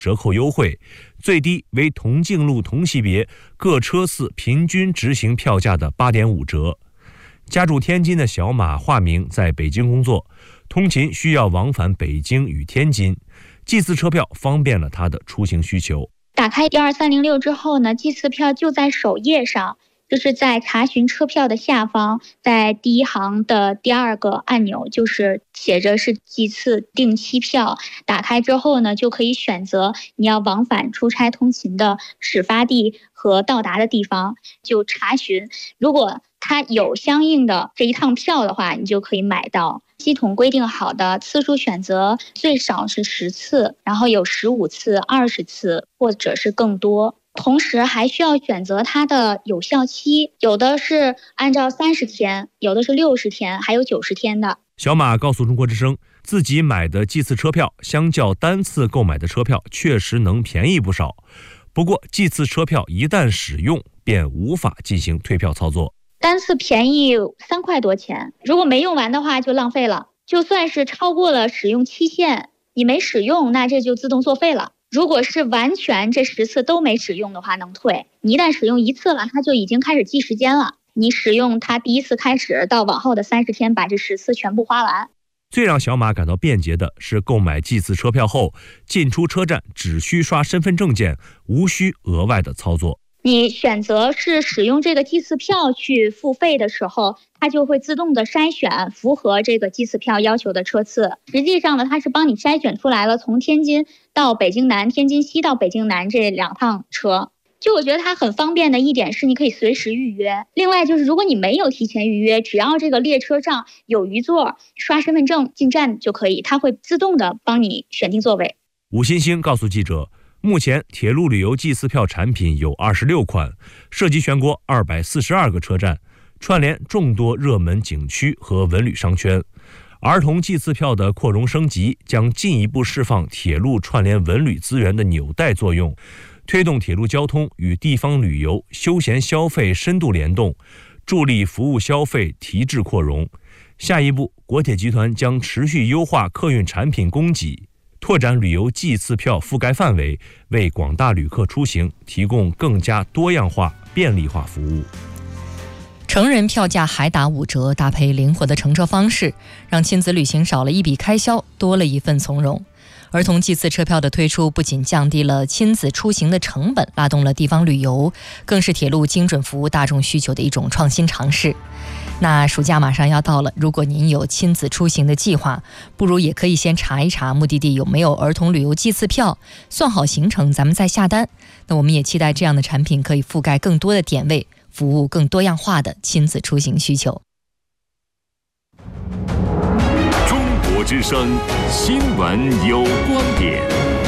折扣优惠，最低为同径路同级别各车次平均执行票价的 8.5 折。家住天津的小马化名在北京工作，通勤需要往返北京与天津，祭次车票方便了他的出行需求。 打开12306之后呢，祭次票就在首页上，就是在查询车票的下方，在第一行的第2个按钮，就是写着是祭次定期票。打开之后呢，就可以选择你要往返出差通勤的始发地和到达的地方，就查询。如果它有相应的这一趟票的话，你就可以买到。系统规定好的次数选择最少是10次，然后有15次、20次或者是更多。同时还需要选择它的有效期，有的是按照30天，有的是60天，还有90天的。 小马告诉中国之声，自己买的祭次车票相较单次购买的车票确实能便宜不少，不过祭次车票一旦使用便无法进行退票操作。 单次便宜3块多钱，如果没用完的话就浪费了。就算是超过了使用期限，你没使用，那这就自动作废了。如果是完全这10次都没使用的话，能退。你一旦使用1次了，它就已经开始计时间了。你使用它第1次开始到往后的30天，把这10次全部花完。 最让小马感到便捷的是，购买祭次车票后，进出车站只需刷身份证件，无需额外的操作。 你选择是使用这个祭次票去付费的时候，它就会自动的筛选符合这个祭次票要求的车次。实际上呢，它是帮你筛选出来了从天津到北京南、天津西到北京南这2趟车。就我觉得它很方便的一点是你可以随时预约。另外就是如果你没有提前预约，只要这个列车上有余座，刷身份证进站就可以，它会自动的帮你选定座位。 吴欣欣告诉记者，目前铁路旅游祭次票产品有26款，涉及全国242个车站，串联众多热门景区和文旅商圈。儿童祭次票的扩容升级将进一步释放铁路串联文旅资源的纽带作用，推动铁路交通与地方旅游、休闲消费深度联动，助力服务消费提质扩容。下一步，国铁集团将持续优化客运产品供给，拓展旅游祭次票覆盖范围，为广大旅客出行提供更加多样化、便利化服务。 成人票价还打5折，搭配灵活的乘车方式，让亲子旅行少了一笔开销，多了一份从容。儿童祭次车票的推出不仅降低了亲子出行的成本，拉动了地方旅游，更是铁路精准服务大众需求的一种创新尝试。那暑假马上要到了，如果您有亲子出行的计划，不如也可以先查一查目的地有没有儿童旅游祭次票，算好行程咱们再下单。那我们也期待这样的产品可以覆盖更多的点位，服务更多样化的亲子出行需求。 中国之声新闻有观点，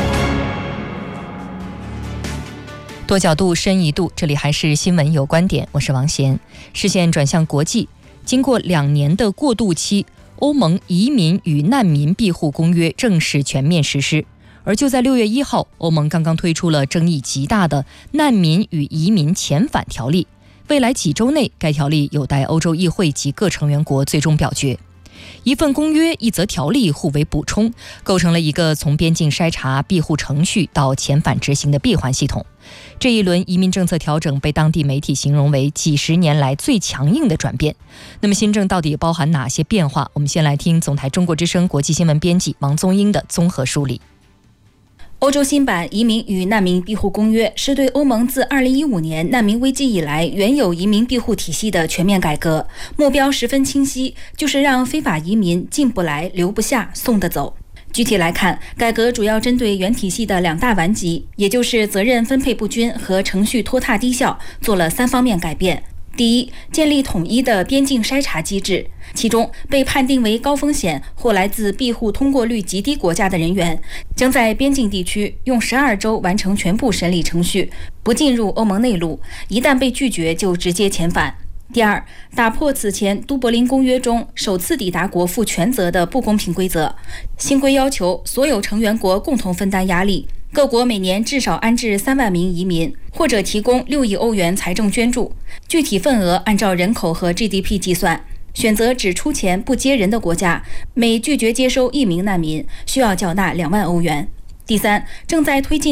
多角度深一度，这里还是新闻有观点，我是王贤。视线转向国际，经过2年的过渡期，欧盟移民与难民庇护公约正式全面实施。而就在6月1号，欧盟刚刚推出了争议极大的难民与移民遣返条例，未来几周内该条例有待欧洲议会及各成员国最终表决。一份公约一则条例互为补充，构成了一个从边境筛查、庇护程序到遣返执行的闭环系统。这一轮移民政策调整被当地媒体形容为几10年来最强硬的转变。那么新政到底包含哪些变化？我们先来听总台中国之声国际新闻编辑王宗英的综合梳理。 欧洲新版移民与难民庇护公约是对欧盟自2015年难民危机以来原有移民庇护体系的全面改革，目标十分清晰，就是让非法移民进不来、留不下、送得走。具体来看，改革主要针对原体系的2大顽疾，也就是责任分配不均和程序拖沓低效，做了3方面改变。第一，建立统一的边境筛查机制，其中被判定为高风险或来自庇护通过率极低国家的人员，将在边境地区用12周完成全部审理程序，不进入欧盟内陆，一旦被拒绝就直接遣返。第二，打破此前都柏林公约中首次抵达国负全责的不公平规则，新规要求所有成员国共同分担压力，各国每年至少安置3万名移民，或者提供6亿欧元财政捐助，具体份额按照人口和 GDP 计算。选择只出钱不接人的国家，每拒绝接收1名难民，需要缴纳2万欧元。 第三，正在推进